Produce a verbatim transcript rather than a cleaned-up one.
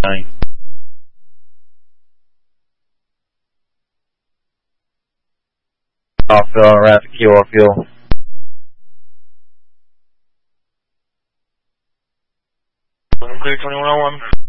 nine. Off fuel, rapid Q off fuel. Clear twenty-one oh one.